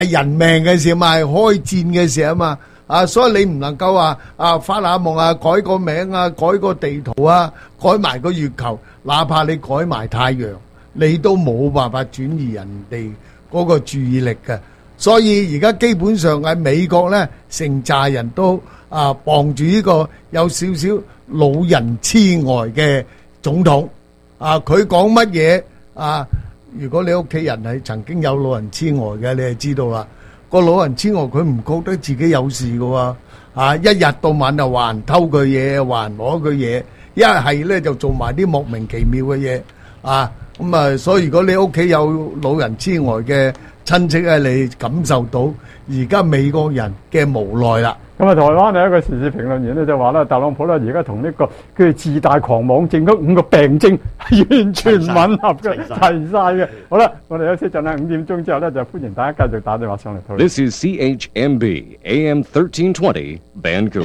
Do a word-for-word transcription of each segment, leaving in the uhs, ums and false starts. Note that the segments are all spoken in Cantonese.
人命嘅事嘛，係開戰嘅事啊嘛。啊，所以你唔能夠話啊發下夢啊，改個名啊，改個地圖啊，改埋個月球，哪怕你改埋太陽，你都冇辦法轉移人哋嗰個注意力嘅。所以而家基本上喺美國咧，成扎人都啊傍住呢個有少少老人痴呆嘅總統。啊，佢講乜嘢啊？如果你屋企人係曾經有老人痴呆嘅，你就知道啦。個老人痴呆佢唔覺得自己有事嘅喎，啊一日到晚就話人偷佢嘢，話人攞佢嘢，一係咧就做埋啲莫名其妙嘅嘢，啊咁啊，所以如果你屋企有老人痴呆嘅親戚咧，你感受到而家美國人嘅無奈啦。 咁啊，台灣有一個時事評論員咧就話咧，特朗普咧而家同呢個叫做自大狂妄症嗰五個病徵係完全吻合嘅，齊晒嘅。好啦，我哋休息陣啦，五點鐘之後咧就歡迎大家繼續打電話上嚟討論。 This is C H M B A M thirteen twenty Vancouver。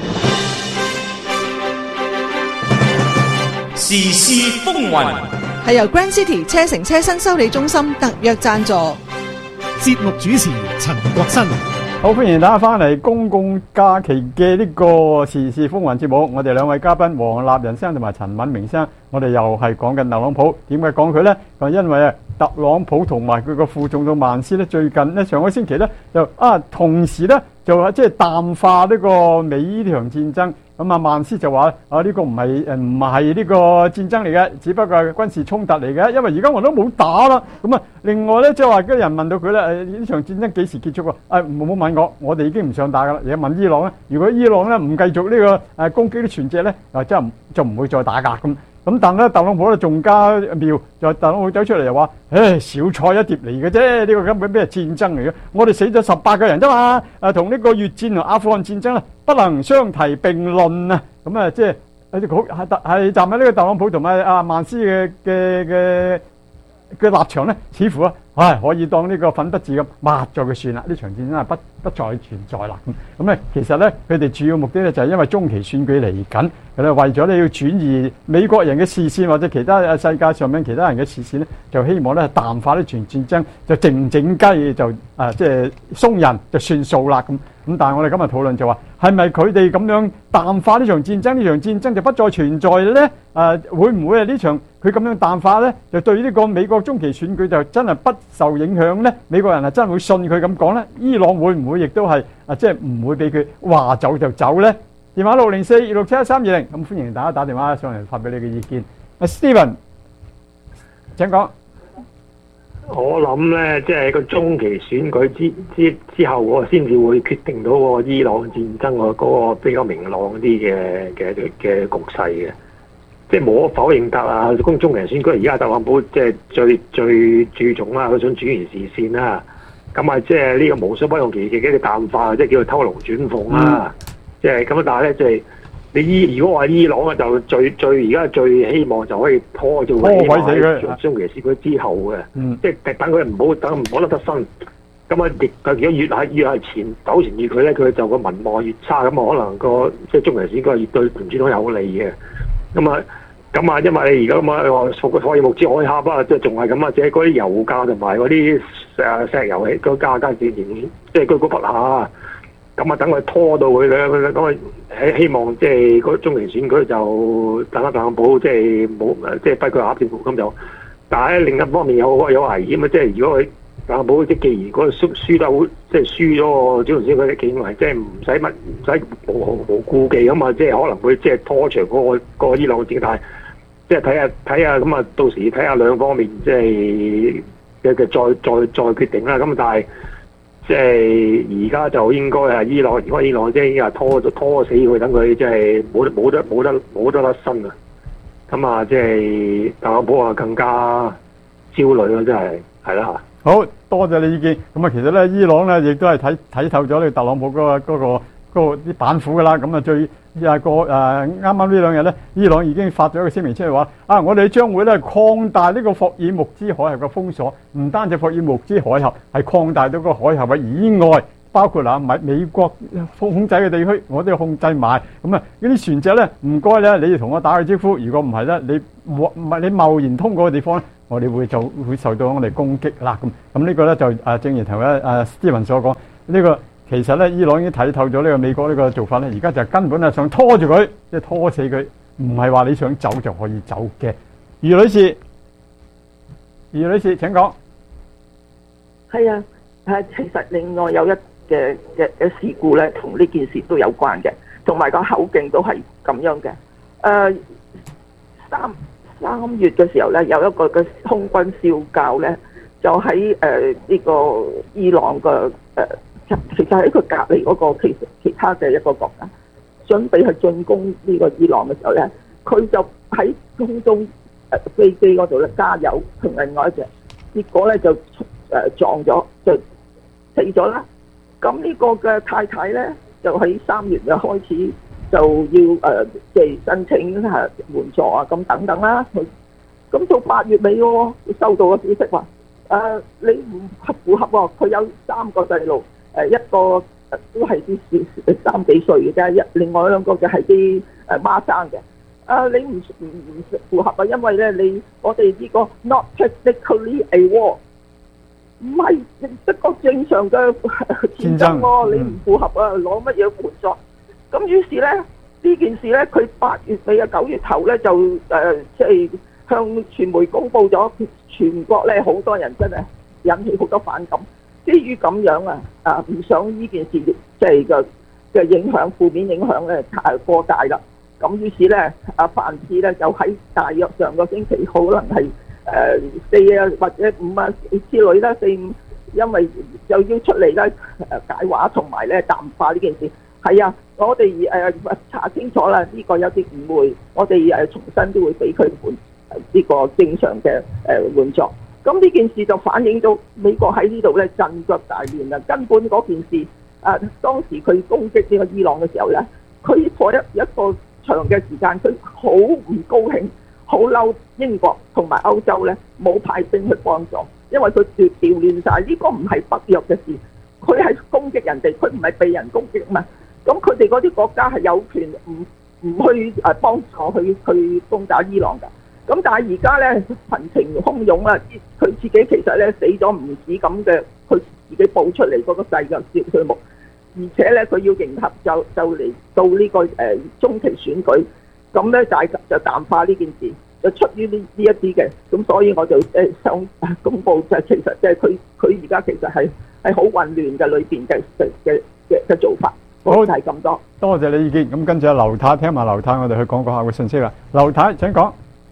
時事風雲係由 Grand City 車城車新修理中心特約贊助。 節目主持陳國新。 好，歡迎大家翻嚟公共假期嘅呢個時事風雲節目。我哋兩位嘉賓黃立仁先生同埋陳敏明先生，我哋又係講緊特朗普。點解講佢呢？就因為啊，特朗普同埋佢個副總統曼斯咧，最近咧上個星期咧就啊，同時咧就即係淡化呢個美呢場戰爭。咁啊，曼斯就話啊，呢個唔係誒唔係呢個戰爭嚟嘅，只不過係軍事衝突嚟嘅。因為而家我都冇打啦。咁啊，另外咧即係話啲人問到佢咧誒呢場戰爭幾時結束啊？誒唔好問我，我哋已經唔想打噶啦。而家問伊朗咧，如果伊朗咧唔繼續呢個誒攻擊啲船隻咧，啊即係就唔會再打㗎咁。咁但係咧，特朗普咧仲加妙，就特朗普走出嚟又話：，唉，小菜一碟嚟嘅啫，呢個根本咩戰爭嚟嘅？我哋死咗十八個人啫嘛，誒同呢個越戰同阿富汗戰爭咧，不能相提並論啊！咁啊，即係係好係係站喺呢個特朗普同埋阿曼斯嘅嘅嘅嘅立場咧，似乎啊，唉可以當呢個粉筆字咁抹咗佢算啦。呢場戰爭係不不再存在啦。咁咁咧，其實咧，佢哋主要目的咧就係因為中期選舉嚟緊。佢哋為咗咧要轉移美國人嘅視線或者其他世界上面其他人嘅視線咧，就希望咧淡化呢場戰爭，就靜靜雞就啊即係鬆人就算數啦咁。咁但係我哋今日討論就話係咪佢哋咁樣淡化呢場戰爭，呢場戰爭就不再存在咧？誒會唔會係呢場佢咁樣淡化咧，就對呢個美國中期選舉就真係不受影響咧？美國人係真係會信佢咁講咧？伊朗會唔會亦都係啊即係唔會俾佢話走就走咧？電話六零四二六七一三二零，咁歡迎大家打電話上嚟發俾你嘅意見。阿 Steven，請講。 我諗咧，即係個中期選舉之之之後，我先至會決定到個伊朗戰爭個嗰個比較明朗啲嘅嘅嘅局勢嘅。即係冇可否認得啊！公中期選舉而家特朗普即係最最注重啦，佢想轉移視線啦。咁啊，即係呢個無所不用其極嘅淡化，即係叫做偷龍轉鳳啦。即係咁，但係咧，即係你伊如果話伊朗啊，就最最而家最希望就可以拖到佢，希望喺中期選舉之後嘅， 嗯、 即係等佢唔好等唔好得得身。咁啊，亦佢如果越係越係前糾纏住佢咧，佢就個民望越差，咁啊可能個即係中期選舉越對民主黨有利嘅。咁啊，咁啊，因為你而家咁啊，話個可以目之海峽啊，即係仲係咁啊，即係嗰啲油價同埋嗰啲誒石油氣個價格自然即係居高不下。咁啊，等佢拖到佢咧，咁啊希希望即係嗰中期選舉就等下特朗普即係冇即係不佢合政府咁就。但係另一方面有有危險啊！即係如果佢特朗普即係既然嗰個輸輸得好，即係輸咗個總統選舉，佢認為即係唔使乜唔使無無無顧忌咁啊，即係可能會即係拖長嗰個嗰個伊朗戰，但係即係睇下睇下咁啊，到時睇下兩方面即係嘅嘅再再再決定啦。咁但係。即係而家就應該係伊朗，如果伊朗即係已經係拖咗拖死佢，等佢即係冇得冇得冇得冇得甩身啊！咁啊，即係特朗普啊更加焦慮咯，真係係啦。 好多謝你意見。咁啊，其實咧，伊朗咧亦都係睇睇透咗你特朗普嗰個嗰個嗰個啲板斧噶啦。咁啊，最啊個誒啱啱呢兩日咧，伊朗已經發咗一個聲明出嚟話啊，我哋將會咧擴大呢個霍爾木茲海峽嘅封鎖，唔單止霍爾木茲海峽，係擴大到個海峽嘅以外， 包括嗱美美國控制嘅地區，我都要控制埋。咁啊，嗰啲船隻咧，唔該咧，你要同我打個招呼。如果唔係咧，你唔係你貿然通過嘅地方咧，我哋會就會受到我哋攻擊啦。咁咁呢個咧就啊，正如頭先啊 Steven 所講，呢個其實咧伊朗已經睇透咗呢個美國呢個做法咧，而家就根本係想拖住佢，即係拖死佢，唔係話你想走就可以走嘅。余女士，余女士請講。 係啊，誒，其實另外有一嘅嘅嘅事故咧，同呢件事都有關嘅，同埋個口徑都係咁樣嘅。誒、呃，三三月嘅時候咧，有一個嘅空軍少校咧，就喺誒呢個伊朗嘅誒、呃，其實喺佢隔離嗰個其其他嘅一個國家，準備去進攻呢個伊朗嘅時候咧，佢就喺空中誒、呃、飛機嗰度咧加油同另外一隻，結果咧就誒、呃、撞咗就死咗啦。咁呢個嘅太太咧，就喺三月就開始就要誒，即、呃、係申請嚇援助啊，咁等等啦。佢咁到八月尾喎，收到個消息話誒、呃，你唔合符合喎。佢有三個細路，誒一個都係啲小三幾歲嘅啫，一另外兩個就係啲誒孖生嘅。誒、呃、你唔唔唔符合啊，因為咧你我哋呢個 not technically a war。唔係一個正常嘅戰爭喎，你唔符合啊，攞乜嘢援助？咁於是咧呢件事咧，佢八月尾啊九月頭咧就誒即係向傳媒公佈咗，全國咧好多人真係引起好多反感。基於咁樣啊啊，唔想呢件事即係嘅嘅影響負面影響咧太過大啦。咁於是咧啊，范志咧就喺大約上個星期可能係。誒、呃、四啊或者五啊之類啦，四五，因為又要出嚟咧誒解話同埋咧淡化呢件事。係啊，我哋誒、呃、查清楚啦，呢、這個有啲誤會，我哋誒重新都會俾佢換呢個正常嘅誒援助。咁呢件事就反映到美國喺呢度咧陣腳大亂啦。根本嗰件事啊，當時佢攻擊呢個伊朗嘅時候咧，佢過一一個長嘅時間，佢好唔高興。好嬲英國同埋歐洲咧冇派兵去幫助，因為佢調調亂晒。呢個唔係北約嘅事，佢係攻擊人哋，佢唔係被人攻擊嘛。咁佢哋嗰啲國家係有權唔唔去誒幫助去去攻打伊朗㗎。咁但係而家咧群情洶湧啦，佢自己其實咧死咗唔止咁嘅，佢自己報出嚟嗰個細嘅數數目，而且咧佢要迎合就就嚟到呢、這個誒、呃、中期選舉。咁咧就係就淡化呢件事，就出於呢呢一啲嘅，咁所以我就誒想公佈就其實即係佢佢而家其實係係好混亂嘅裏邊嘅嘅嘅嘅做法。好，係咁多， 多謝你意見。咁跟住阿劉太聽埋劉太，我哋去講講下個信息啦。劉太請講。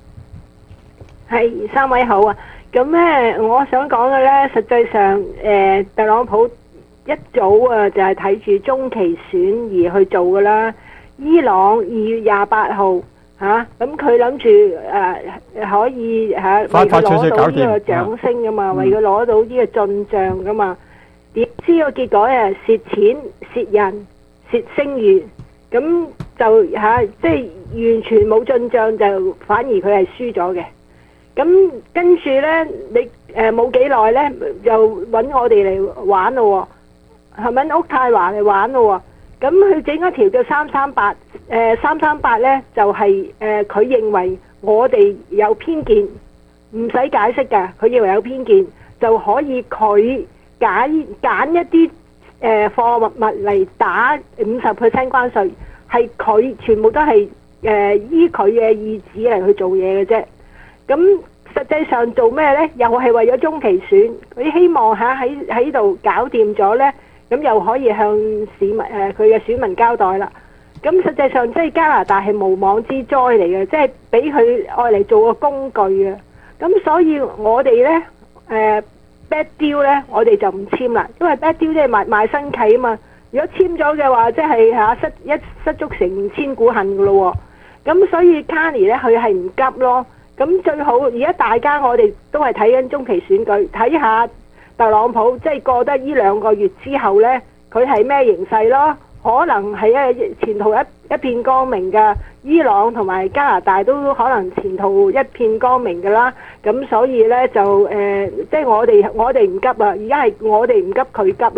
係三位好啊。咁咧，我想講嘅咧，實際上誒、呃、特朗普一早啊就係睇住中期選而去做㗎啦。伊朗二月廿八號嚇，咁佢諗住誒可以嚇、啊、為佢攞到呢個掌聲噶嘛，為佢攞到呢個進帳噶嘛。點知個結果誒蝕錢、蝕人、蝕聲譽，咁就嚇、啊、即係完全冇進帳，就反而佢係輸咗嘅。咁跟住咧，你誒冇幾耐咧，又揾我哋嚟玩咯喎，係咪屋太華嚟玩咯喎？咁佢整一條叫三三八，誒三三八咧就係誒佢認為我哋有偏見，唔使解釋㗎。佢認為有偏見就可以佢揀揀一啲誒貨物物嚟打五十 percent 關稅，係佢全部都係誒、呃、依佢嘅意志嚟去做嘢嘅啫。咁實際上做咩咧？又係為咗中期選，佢希望嚇喺喺度搞掂咗咧。咁又可以向市民誒佢嘅選民交代啦。咁實際上即係加拿大係無妄之災嚟嘅，即係俾佢愛嚟做個工具啊。咁所以我哋咧誒 bad deal 咧，我哋就唔簽啦，因為 bad deal 即係賣賣身契啊嘛。如果簽咗嘅話，即係嚇失一失足成千古恨噶咯喎。咁所以 Carney 咧佢係唔急咯。咁最好而家大家我哋都係睇緊中期選舉，睇下。特朗普即係過得呢兩個月之後呢，佢係咩形勢咯？可能係一前途一一片光明嘅，伊朗同埋加拿大都可能前途一片光明嘅啦。咁所以呢，就誒、呃，即係我哋我哋唔急啊！而家係我哋唔急，佢急咯。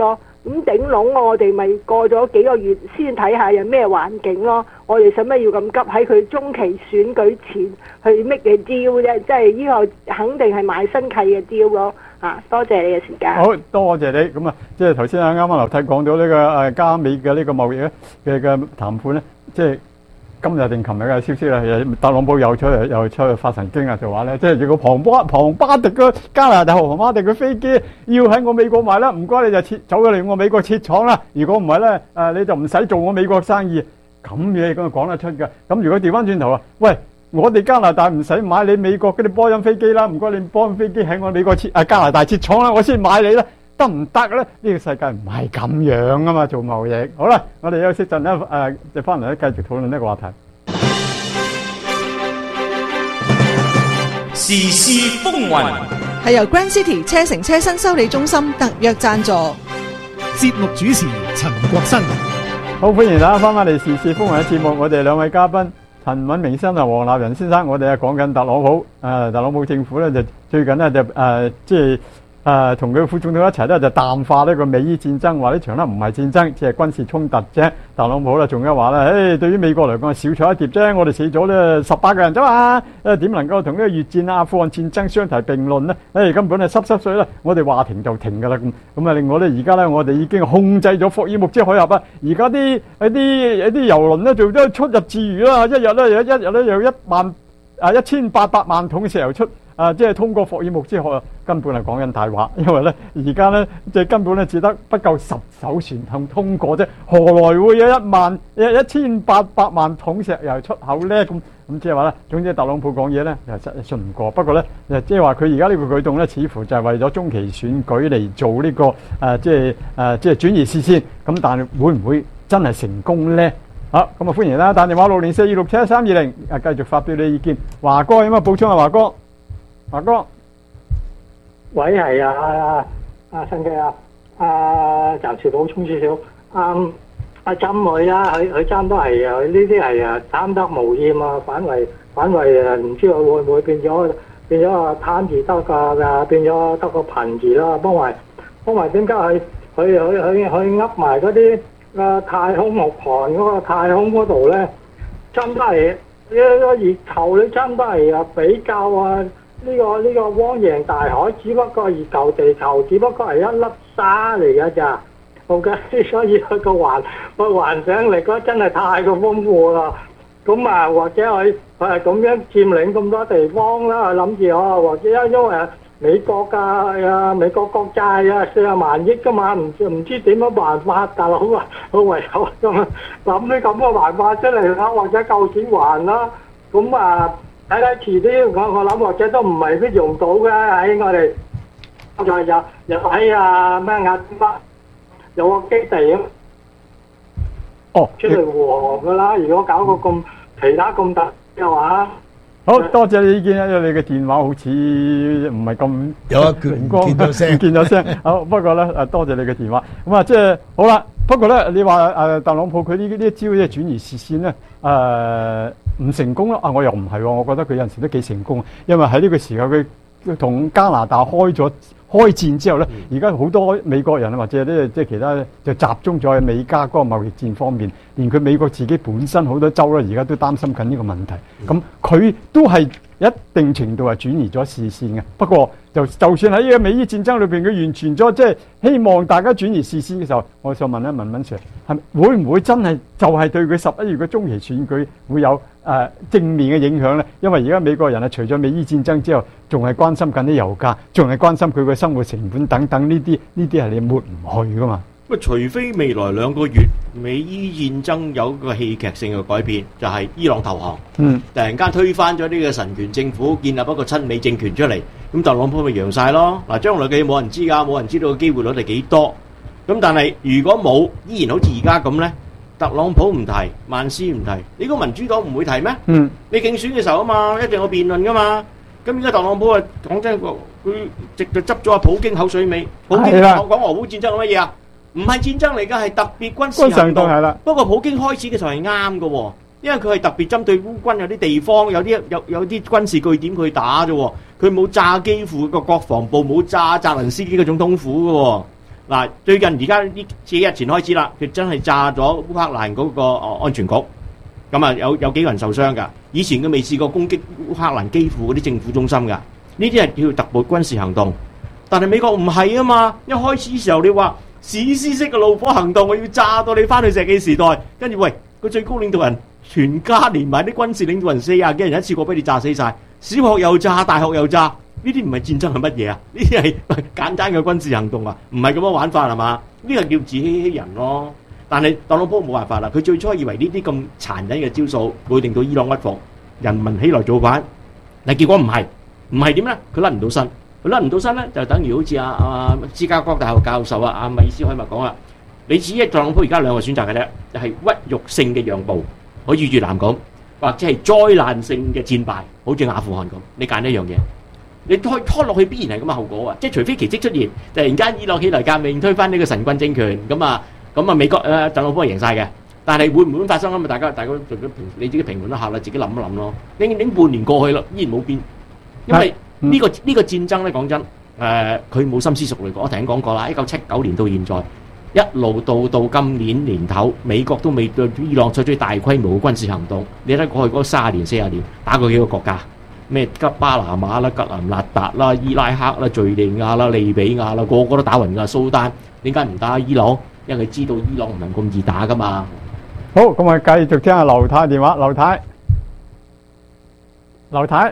咁頂籠我哋咪過咗幾個月先睇下有咩環境咯。我哋使乜要咁急喺佢中期選舉前去 make 嘅招啫？即係呢個肯定係買新契嘅招咯。啊，多謝你嘅時間。 好多謝你。咁啊，即係頭先啊，啱啱劉太講到呢個誒加美嘅呢個貿易咧嘅嘅談判咧，即係今日定琴日嘅消息啦，特朗普又出嚟又出去發神經啊，就話咧，即係如果龐巴龐巴迪嘅加拿大龐巴迪嘅飛機要喺我美國賣啦，唔該你就撤走咗嚟我美國設廠啦。如果唔係咧，誒你就唔使做我美國生意。咁嘢咁講得出嘅。咁如果調翻轉頭啊，喂！我哋加拿大唔使買你美國嗰啲波音飛機啦，唔該你波音飛機喺我美國設啊加拿大設廠啦，我先買你啦，得唔得咧？呢個世界唔係咁樣啊嘛，做貿易。好啦，我哋休息陣咧，誒，就翻嚟咧繼續討論呢個話題。 時事風雲係由 Grand City 車城車新修理中心特約贊助。 節目主持陳國新。 好，歡迎大家翻返嚟時事風雲嘅節目，我哋兩位嘉賓。陳敏明先生、黃立仁先生，我哋啊講緊特朗普，誒、呃、特朗普政府咧就最近咧就誒、呃、即係誒同佢副總統一齊咧就淡化呢個美伊戰爭，話呢場咧唔係戰爭，只係軍事衝突啫。特朗普咧仲有話咧，誒對於美國嚟講少錯一碟啫，我哋死咗咧十八個人啫嘛，誒點能夠同呢個越戰、阿富汗戰爭相提並論呢？誒根本係濕濕碎啦，我哋話停就停㗎啦咁。咁啊，另外咧而家咧我哋已經控制咗霍爾木茲海峽啊，而家啲一啲一啲油輪咧做咗出入自如啦，一日咧有一日咧有一萬啊一千八百萬桶石油出。啊！即係通過霍爾木茲海峽，根本係講緊大話，因為咧而家咧即係根本咧只得不夠十艘船通通過啫，何來會有一萬一一千八百萬桶石油出口咧？咁咁即係話咧，總之特朗普講嘢咧又實信唔過。不過咧，即係話佢而家呢個舉動咧，似乎就係為咗中期選舉嚟做呢、這個誒、呃，即係誒、呃，即係轉移視線。咁但係會唔會真係成功咧？好，咁啊歡迎啦，打電話六零四二六七一三二零，啊繼續發表你意見。華哥有乜補充啊？華哥。華哥， 喂，係啊，阿阿新記啊，阿暫時補充少少，阿阿針佢啊，佢佢針都係啊，呢啲係啊貪得無厭啊，反為反為誒，唔知佢會唔會變咗變咗啊貪字得個啊，變咗得個貧字啦，幫埋幫埋點解佢佢佢佢佢噏埋嗰啲啊太空木盤嗰個太空嗰度咧，針都係呢個月球咧，針都係啊比較啊。呢、這個呢、這個汪洋大海只不過係月球，地球只不過係一粒沙嚟㗎咋 ，OK， 所以佢個幻個幻想力嗰真係太過豐富啦。咁啊，或者佢佢係咁樣佔領咁多地方啦，諗住哦，或者因因為美國㗎啊，美國國債啊四十萬億㗎嘛，唔唔知點樣辦法，大佬啊，佢唯有咁諗啲咁嘅辦法出嚟啦，或者夠錢還啦，咁啊。睇睇遲啲，我我諗或者都唔係必用到嘅喺我哋，就又又喺啊咩亞巴有個基地啊， 哦出嚟和噶啦。如果搞個咁其他咁大嘅話， 好多謝你意見啊！因為你嘅電話好似唔係咁有一見光見到聲， 見到聲。好，不過咧誒，多謝你嘅電話。咁啊，即係好啦。不過咧，你話誒特朗普佢呢呢一招咧轉移視線咧誒唔成功啦啊！我又唔係喎，我覺得佢有陣時都幾成功，因為喺呢個時候佢同加拿大開咗開戰之後咧，而家好多美國人啊或者啲即係其他就集中咗喺美加嗰個貿易戰方面，連佢美國自己本身好多州咧，而家都擔心緊呢個問題。咁佢都係一定程度係轉移咗視線嘅。不過就就算喺呢個美伊戰爭裏邊，佢完全咗即係希望大家轉移視線嘅時候，我想問一問文 Sir， 係會唔會真係就係對佢十一月嘅中期選舉會有誒、呃、正面嘅影響咧？因為而家美國人啊，除咗美伊戰爭之後，仲係關心緊啲油價，仲係關心佢嘅生活成本等等呢啲呢啲係你抹唔去噶嘛？ 咁除非未來兩個月美伊戰爭有個戲劇性嘅改變，就係、是、伊朗投降， 嗯， 突然間推翻咗呢個神權政府，建立一個親美政權出嚟，咁特朗普咪揚晒咯。嗱，將來嘅冇人知㗎，冇人知道個機會率係幾多。咁但係如果冇，依然好似而家咁呢，特朗普唔提，萬斯唔提，你個民主黨唔會提咩？ 嗯，你競選嘅時候啊嘛，一定有辯論㗎嘛。咁而家特朗普啊，講真，佢直就執咗阿普京口水尾。普京講講俄烏戰爭係乜嘢啊？唔係戰爭嚟㗎，係特別軍事行動。係啦。不過普京開始嘅時候係啱嘅喎，因為佢係特別針對烏軍有啲地方有啲有有啲軍事據點佢打啫喎，佢冇炸基輔個國防部，冇炸澤連斯基嘅總統府嘅喎。 嗱，最近而家呢幾日前開始啦，佢真係炸咗烏克蘭嗰個安全局，咁啊有有幾個人受傷㗎。以前佢未試過攻擊烏克蘭基輔嗰啲政府中心㗎，呢啲係叫特別軍事行動。但係美國唔係啊嘛，一開始時候你話史詩式嘅怒火行動，我要炸到你翻去石器時代，跟住喂個最高領導人全家連埋啲軍事領導人四廿幾人一次過俾你炸死晒，小學又炸，大學又炸，呢啲唔係戰爭係乜嘢啊？呢啲係簡單嘅軍事行動啊，唔係咁樣玩法係嘛？呢個叫自欺欺人咯。但係特朗普冇辦法啦，佢最初以為呢啲咁殘忍嘅招數會令到伊朗屈服，人民起來造反，但結果唔係，唔係點咧？佢甩唔到身。甩唔到身咧，就等於好似阿阿芝加哥大學教授啊，阿米斯海默講啦，你只係特朗普而家兩個選擇嘅啫，就係屈辱性嘅讓步，好似越南咁，或者係災難性嘅戰敗，好似阿富汗咁，你揀一樣嘢，你拖拖落去必然係咁嘅後果啊！即係除非奇蹟出現，突然間伊朗起來革命，推翻呢個神棍政權，咁啊咁啊美國誒特朗普係贏晒嘅，但係會唔會發生咁啊？大家大家做咗評，你自己評論一下啦，自己諗一諗咯。已經已經半年過去啦，依然冇變，因為。呢、這個呢、這個戰爭咧，講真，誒佢冇深思熟慮過。我頭先講過啦，一九七九年到現在，一路到到今年年頭，美國都未對伊朗採取大規模嘅軍事行動。你睇過去嗰三十年、四十年，打過幾個國家？咩吉巴拿馬啦、吉蘭納達啦、伊拉克啦、敍利亞啦、利比亞啦，個個都打暈㗎。蘇丹點解唔打伊朗？因為佢知道伊朗唔係咁易打㗎嘛。 好，咁我繼續聽下劉太電話。劉太，劉太。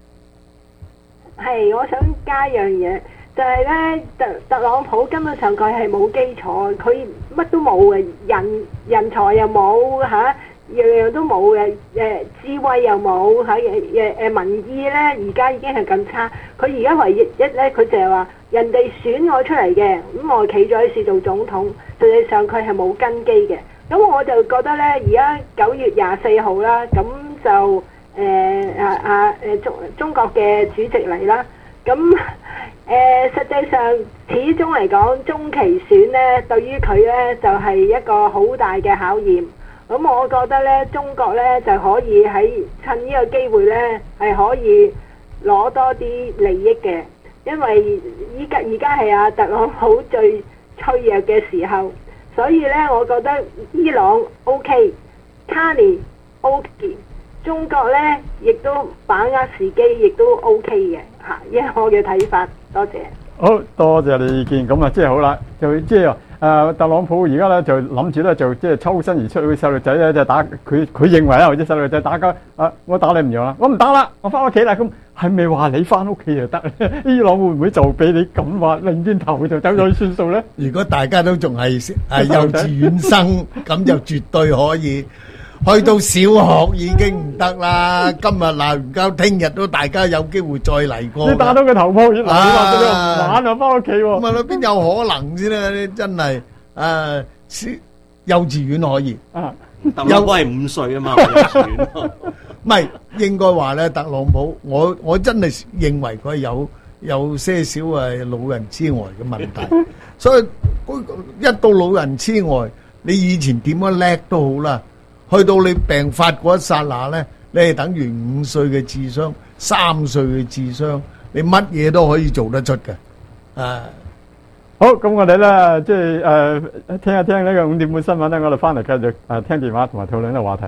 係，我想加一樣嘢，就係、是、咧特特朗普根本上佢係冇基礎，佢乜都冇嘅，人人才又冇嚇，樣樣都冇嘅，誒智慧又冇嚇，誒誒民意咧而家已經係咁差，佢而家唯一一咧，佢就係話人哋選我出嚟嘅，咁我企咗喺處做總統，實際上佢係冇根基嘅，咁我就覺得咧，而家九月廿四號啦，咁就。誒啊啊誒中中國嘅主席嚟啦，咁誒、呃、實際上始終嚟講中期選咧，對於佢咧就係、是、一個好大嘅考驗。咁我覺得咧，中國咧就可以喺趁呢個機會咧係可以攞多啲利益嘅，因為依家而家係阿特朗普最脆弱嘅時候，所以咧我覺得伊朗 OK， 卡尼 OK。中國咧，亦都把握時機，亦都 O K 嘅嚇，因為我嘅睇法，多謝。 好多謝你意見，咁啊，即係好啦，就即係誒特朗普而家咧就諗住咧就即係抽身而出，佢細路仔咧就打佢，佢認為啊，或者細路仔打交啊，我打你唔用啦，我唔打啦，我翻屋企啦，咁係咪話你翻屋企就得？伊朗會唔會就俾你咁話，擰轉頭就走咗去算數咧？ 如果大家都仲係係幼稚園生，咁就絕對可以。去到小學已經唔得啦，今日鬧完交，聽日都大家有機會再嚟過。 你打到個頭破血流，你話你玩啊翻屋企喎？ 咁啊，邊有可能先咧？你真係誒，幼稚園可以啊，特朗普係五歲啊嘛，幼稚園。 唔係應該話咧，特朗普，我我真係認為佢有有些少係老人痴呆嘅問題，所以一到老人痴呆，你以前點樣叻都好啦。去到你病發嗰一剎那咧，你係等於五歲嘅智商、三歲嘅智商，你乜嘢都可以做得出嘅。啊， 好，咁我哋咧即係誒聽一聽呢個五點半新聞咧，我哋翻嚟繼續誒聽電話同埋討論呢個話題。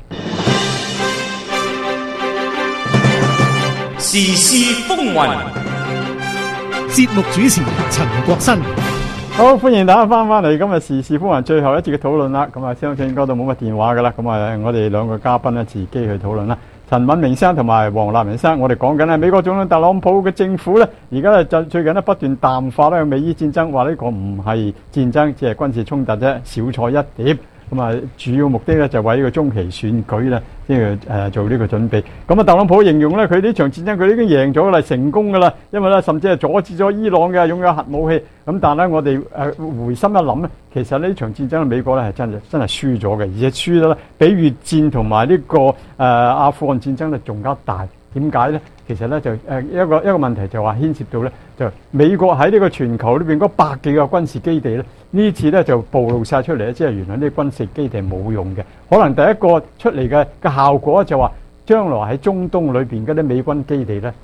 時事風雲， 節目主持陳國新。 好，歡迎大家翻返嚟今日時事風雲最後一節嘅討論啦。咁啊，相信嗰度冇乜電話噶啦。咁啊，我哋兩個嘉賓咧自己去討論啦。陳敏明生同埋黃立仁生，我哋講緊咧美國總統特朗普嘅政府咧，而家咧就最近咧不斷淡化咧美伊戰爭，話呢個唔係戰爭，只係軍事衝突啫，小錯一碟。咁啊，主要目的咧就為呢個中期選舉咧，即係誒做呢個準備。咁啊，特朗普形容咧，佢呢場戰爭佢已經贏咗啦，成功噶啦，因為咧甚至係阻止咗伊朗嘅擁有核武器。咁但係咧，我哋誒回心一諗咧，其實呢場戰爭美國咧係真係真係輸咗嘅，而且輸得咧比越戰同埋呢個誒、呃、阿富汗戰爭咧仲加大。點解咧？其實咧就誒一個一個問題就話牽涉到咧，就美國喺呢個全球裏邊嗰百幾個軍事基地咧，呢次咧就暴露晒出嚟咧，即係原來呢啲軍事基地係冇用嘅。可能第一個出嚟嘅嘅效果就話，將來喺中東裏邊嗰啲美軍基地咧就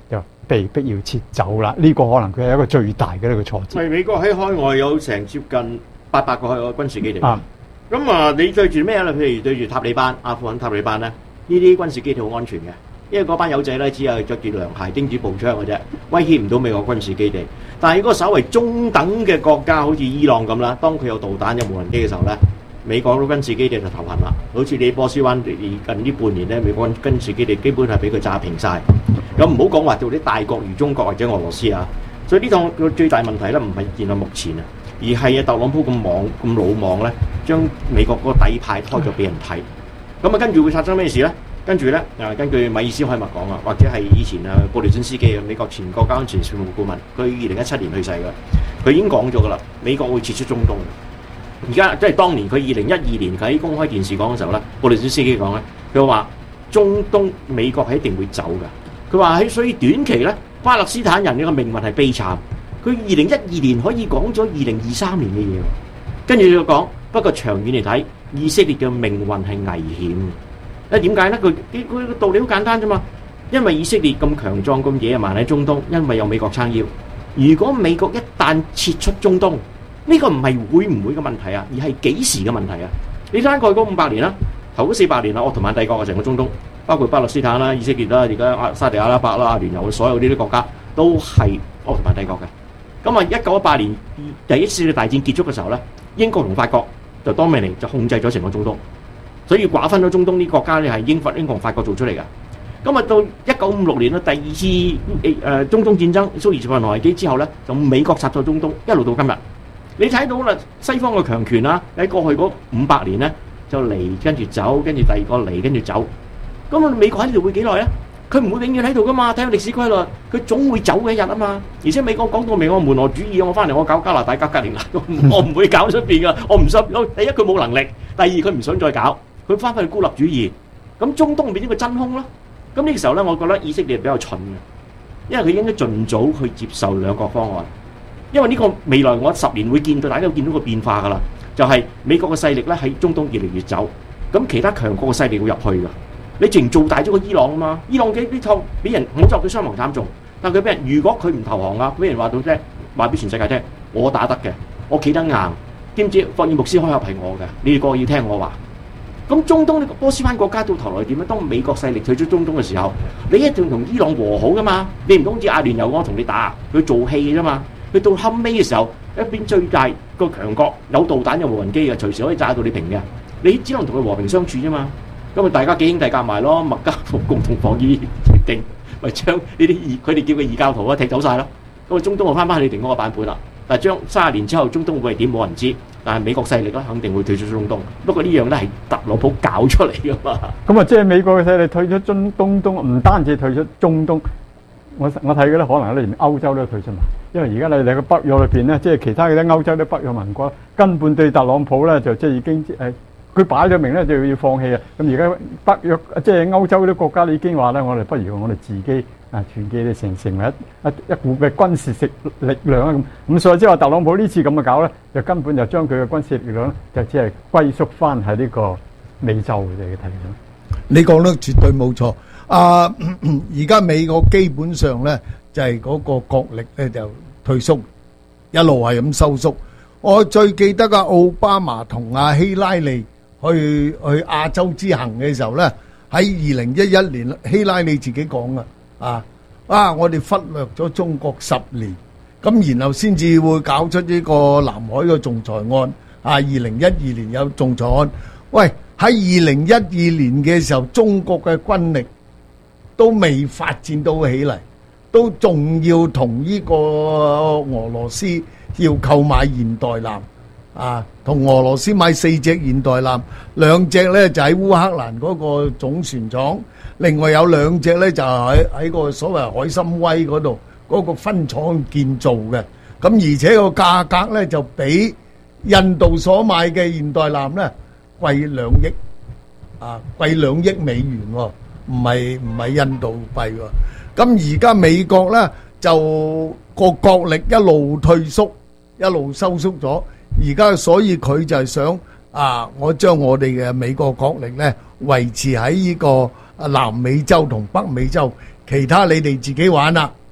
被逼要撤走啦。呢、個可能佢係一個最大嘅呢個挫折。 係美國喺海外有成接近八百個海外軍事基地。 啊咁啊，你對住咩咧？譬如對住塔利班、阿富汗塔利班咧，呢啲軍事基地好安全嘅，因為嗰班友仔咧只係着住涼鞋、釘子步槍嘅啫，威脅唔到美國軍事基地。但係如果稍為中等嘅國家，好似伊朗咁啦，當佢有導彈、有無人機嘅時候咧，美國嘅軍事基地就頭痕啦。好似你波斯灣近呢半年咧，美國軍事基地基本係俾佢炸平晒。咁唔好講話做啲大國如中國或者俄羅斯啊。所以呢趟個最大問題咧，唔係現在目前啊，而係啊特朗普咁莽咁魯莽咧，將美國嗰個底牌開咗俾人睇。咁啊，跟住會發生咩事咧？跟住咧啊，根據米爾斯海默講啊，或者係以前啊布雷頓斯基啊，美國前國家安全事務顧問，佢二零一七年去世嘅，佢已經講咗噶啦，美國會撤出中東。而家即係當年佢二零一二年喺公開電視講嘅時候咧，布雷頓斯基講咧，佢話中東美國係一定會走㗎。佢話喺所以短期咧，巴勒斯坦人呢個命運係悲慘。佢二零一二年可以講咗二零二三年嘅嘢，跟住就講，不過長遠嚟睇，以色列嘅命運係危險。誒點解咧？佢佢個道理好簡單啫嘛，因為以色列咁強壯咁野蠻喺中東，因為有美國撐腰。如果美國一旦撤出中東，呢個唔係會唔會嘅問題啊，而係幾時嘅問題啊？你睇過去嗰五百年啦，頭嗰四百年啦，奧圖曼帝國嘅成個中東，包括巴勒斯坦啦、以色列啦、而家沙地阿拉伯啦、阿聯酋嘅所有呢啲國家，都係奧圖曼帝國嘅。咁啊，一九一八年第一次世界大戰結束嘅時候咧，英國同法國就當命嚟就控制咗成個中東，所以瓜分咗中東呢啲國家咧係英法英國同法國做出嚟嘅。咁啊，到一九五六年啦，第二次誒、呃、中東戰爭蘇伊士運河危機之後咧，就美國插咗中東，一路到今日。你睇到啦，西方嘅強權啦，喺過去嗰五百年咧就嚟跟住走，跟住第二個嚟跟住走。咁啊，美國喺呢度會幾耐啊？佢唔會永遠喺度噶嘛，睇下歷史規律，佢總會走嘅一日啊嘛。而且美國講到明我門羅主義，我翻嚟我搞加拿大、搞格陵蘭，我唔會搞出邊噶，我唔信。第一佢冇能力，第二佢唔想再搞，佢翻返去孤立主義。咁中東變咗個真空咯。咁呢個時候咧，我覺得以色列比較蠢嘅，因為佢應該盡早去接受兩國方案。因為呢個未來我十年會見到，大家都見到個變化噶啦，就係、是、美國嘅勢力咧喺中東越嚟越走，咁其他強國嘅勢力會入去噶。你淨做大咗個伊朗啊嘛，伊朗嘅呢套俾人恐襲佢傷亡慘重，但佢俾人如果佢唔投降啊，俾人話到啫，話俾全世界聽，我打得嘅，我企得硬，知唔知？霍爾木斯開合係我嘅，你哋個個要聽我話。咁中東呢個波斯灣國家到頭來點咧？當美國勢力退出中東嘅時候，你一定同伊朗和好噶嘛？你唔通好似阿聯酋我同你打，佢做戲啫嘛？佢到後尾嘅時候，一邊最大個強國有導彈有無人機嘅，隨時可以炸到你平嘅，你只能同佢和平相處啫嘛。咁啊，大家幾兄弟夾埋咯，麥加同共同防禦協定，咪將呢啲異佢哋叫嘅異教徒啊踢走晒咯。咁啊，中東就翻返去你哋嗰個版本啦。但係將三十年之後，中東會係點冇人知，但係美國勢力咧肯定會退出中東。不過呢樣咧係特朗普搞出嚟噶嘛。 咁啊，即係美國嘅勢力退出中東東，唔單止退出中東，我我睇嘅咧可能連歐洲都退出埋。因為而家你哋個北約裏邊咧，即係其他嘅啲歐洲啲北約盟國根本對特朗普咧就即係已經誒。佢擺咗明咧就要放棄啊！咁而家北約即係歐洲啲國家已經話咧，我哋不如我哋自己啊團結嚟成成為一一一股嘅軍事食力量啊！咁咁所以即係話特朗普呢次咁嘅搞咧，就根本就將佢嘅軍事力量咧就只係歸縮翻喺呢個美洲嘅睇法。 你講得絕對冇錯。啊，而家美國基本上咧就係嗰個國力咧就退縮，一路係咁收縮。我最記得啊，奧巴馬同阿希拉里去去亞洲之行嘅時候咧，喺二零一一年，希拉里自己講啊，啊啊，我哋忽略咗中國十年，咁然後先至會搞出呢個南海嘅仲裁案。啊，二零一二年有仲裁案。喂，喺二零一二年嘅時候，中國嘅軍力都未發展到起嚟，都仲要同呢個俄羅斯要購買現代艦。啊，同俄羅斯買四隻現代艦，兩隻咧就喺烏克蘭嗰個總船廠，另外有兩隻咧就喺喺個所謂海參崴嗰度嗰個分廠建造嘅。咁而且個價格咧就比印度所買嘅現代艦咧貴兩億，啊貴兩億美元喎，唔係唔係印度幣喎。咁而家美國咧就個國力一路退縮，一路收縮咗。而家所以佢就係想啊，我將我哋嘅美國國力咧維持喺呢個啊南美洲同北美洲，其他你哋自己玩啦。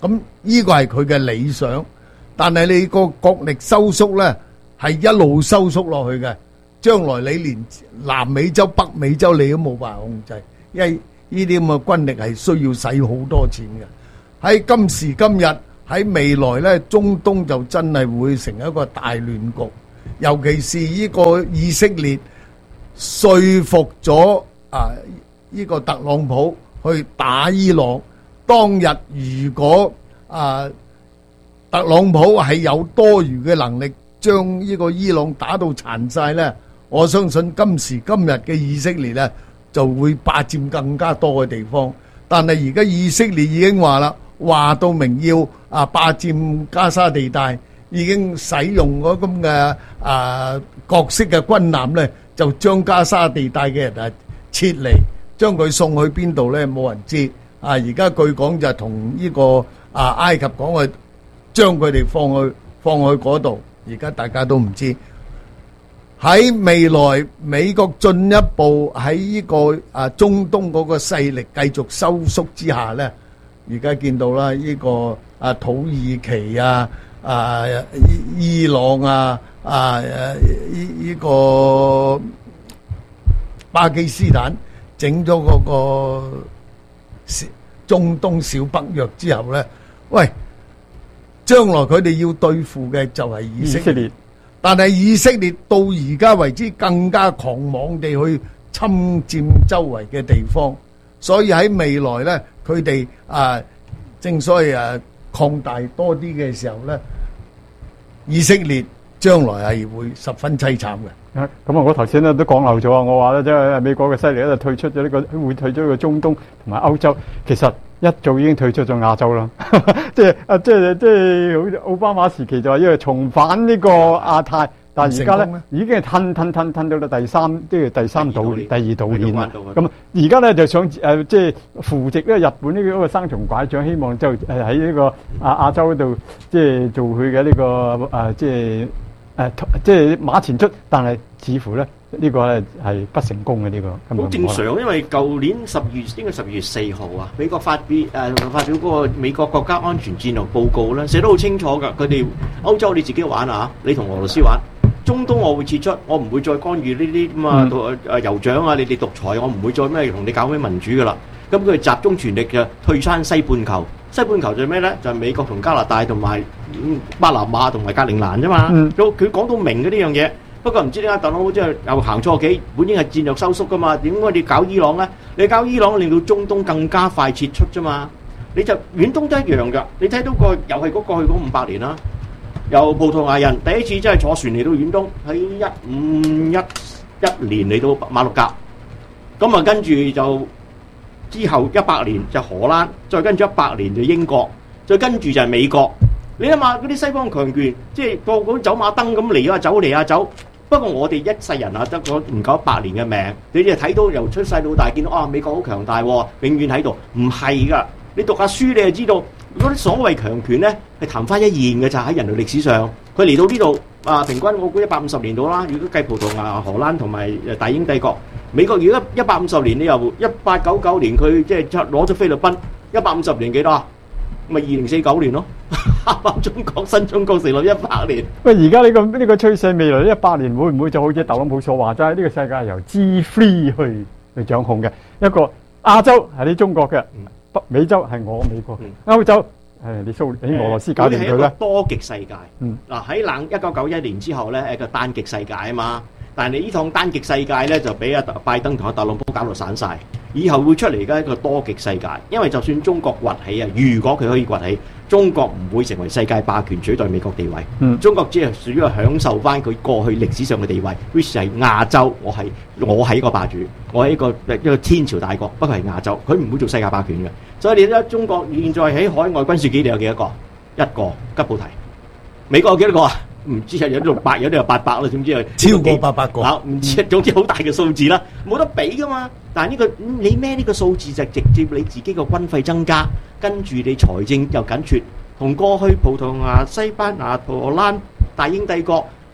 咁呢個係佢嘅理想，但係你個國力收縮呢，係一路收縮落去嘅。將來你連南美洲、北美洲你都冇辦法控制，因為呢啲咁嘅軍力係需要使好多錢嘅。喺今時今日，喺未來呢，中東就真係會成一個大亂局，尤其是呢個以色列說服咗啊呢個特朗普去打伊朗。當日如果啊特朗普係有多餘嘅能力將呢個伊朗打到殘晒呢，我相信今時今日嘅以色列呢就會霸佔更加多嘅地方。但係而家以色列已經話啦，話到明要啊霸佔加沙地帶，已經使用嗰咁嘅啊角色嘅軍艦呢，就將加沙地帶嘅人啊撤離，將佢送去邊度呢？冇人知。啊！而家據講就係同呢個啊埃及講去將佢哋放去放去嗰度，而家大家都唔知。喺未來美國進一步喺呢個啊中東嗰個勢力繼續收縮之下呢，而家見到啦，呢個啊土耳其啊啊伊伊朗啊啊呢呢個巴基斯坦整咗嗰個中東小北約之後呢，喂，將來佢哋要對付嘅就係以色列，但係以色列到而家為止更加狂妄地去侵佔周圍嘅地方，所以喺未來呢，佢哋啊，正所謂啊擴大多啲嘅時候呢，以色列將來係會十分凄慘嘅。 咁啊，我頭先咧都講漏咗啊！我話咧，即係美國嘅勢力咧就退出咗呢個，會退出呢個中東同埋歐洲。其實一早已經退出咗亞洲啦。即係啊，即係即係好似奧巴馬時期就話因為重返呢個亞太，但係而家咧已經係吞吞吞吞到到第三，即係第三島第二島鏈啦。咁而家咧就想誒，即係扶植呢個日本呢個生蟲拐杖，希望就誒喺呢個亞亞洲度即係做佢嘅呢個誒即係。誒，即係馬前出，但係似乎咧呢個咧係不成功嘅呢個。 好正常，因為舊年十月應該十月四號啊，美國發表誒發表嗰個美國國家安全戰略報告咧，寫得好清楚㗎。佢哋歐洲你自己玩啊，你同俄羅斯玩，中東我會撤出，我唔會再干預呢啲咁啊誒酋長啊，你哋獨裁，我唔會再咩同你搞咩民主㗎啦。咁佢集中全力嘅退出西半球。西半球就係咩咧？就係、是、美國同加拿大同埋巴拿馬同埋格陵蘭啫嘛。佢佢講到明嘅呢樣嘢，不過唔知點解特朗普即係又行錯棋，本應係戰略收縮噶嘛。點解你搞伊朗咧？你搞伊朗令到中東更加快撤出啫嘛。你就遠東都一樣㗎。你睇到個又係嗰過去嗰五百年啦。由葡萄牙人第一次真係坐船嚟到遠東，喺一五一一年嚟到馬六甲，咁啊跟住就。之後一百年就荷蘭，再跟住一百年就英國，再跟住就係美國。你諗下嗰啲西方強權，即係個個走馬燈咁嚟啊走嚟啊走。不過我哋一世人啊得咗唔夠一百年嘅命，你哋睇到由出世到大見到啊美國好強大，永遠喺度，唔係㗎。你讀下書你就知道，嗰啲所謂強權咧係曇花一現嘅咋，喺人類歷史上。佢嚟到呢度啊，平均我估一百五十年到啦。如果計葡萄牙、荷蘭同埋誒大英帝國。美國如果一百五十年，你由一八九九年佢即係攞咗菲律賓，一百五十年幾多啊？咪二零四九年咯，啱啱中國新中國成立一百年。 喂，而家呢個呢個趨勢，未來呢一百年會唔會就好似特朗普所話齋，呢個世界係由 G 三 去去掌控嘅？一個亞洲係你中國嘅，北美洲係我美國嘅，歐洲誒你蘇你俄羅斯搞掂佢咧。 多極世界。嗱喺冷一九九一年之後咧，係一個單極世界啊嘛。但係你呢趟單極世界咧，就俾阿拜登同阿特朗普搞到散晒。以後會出嚟嘅一個多極世界，因為就算中國崛起啊，如果佢可以崛起，中國唔會成為世界霸權取代美國地位。嗯、中國只係屬於享受翻佢過去歷史上嘅地位 ，which 係亞洲，我係我係一個霸主，我係一個一個天朝大國，不過係亞洲，佢唔會做世界霸權嘅。所以你睇中國現在喺海外軍事基地有幾多個？一個吉布提。美國有幾多個啊？唔知係有啲六百，有啲係八百啦，總之係超過八百個。 啊，唔知，總之好大嘅數字啦，冇得比噶嘛。但係呢個你孭呢個數字就直接你自己個軍費增加，跟住你財政又緊缺，同過去葡萄牙、西班牙、荷蘭、大英帝國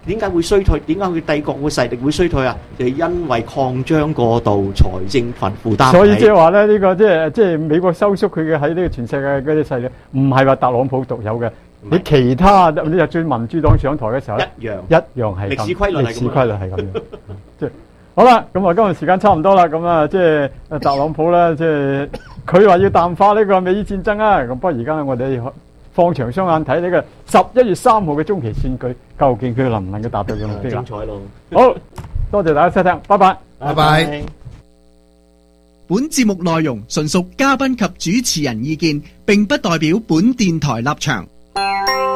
點解會衰退？點解佢帝國嘅勢力會衰退啊？就係因為擴張過度，財政份負擔。 所以即係話咧，呢個即係即係美國收縮佢嘅喺呢個全世界嗰啲勢力，唔係話特朗普獨有嘅。你其他你就算民主黨上台嘅時候咧， 一樣一樣係咁歷史規律係咁樣歷史規律係咁樣。即係好啦，咁啊，今日時間差唔多啦，咁啊，即係特朗普咧，即係佢話要淡化呢個美伊戰爭啊，咁不過而家我哋放長雙眼睇呢個十一月三號嘅中期選舉，究竟佢能唔能夠達到嘅目標啦？ 精彩咯！ 好多謝大家收聽，拜拜， 拜拜。 本節目內容純屬嘉賓及主持人意見，並不代表本電台立場。